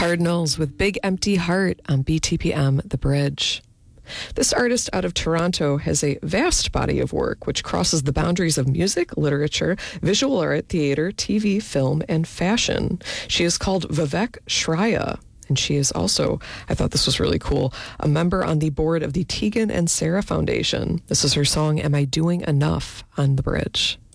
Cardinals with Big Empty Heart on BTPM The Bridge. This artist out of Toronto has a vast body of work which crosses the boundaries of music, literature, visual art, theater, TV, film, and fashion. She is called Vivek Shraya, and she is also, I thought this was really cool, a member on the board of the Tegan and Sarah Foundation. This is her song, Am I Doing Enough, on The Bridge.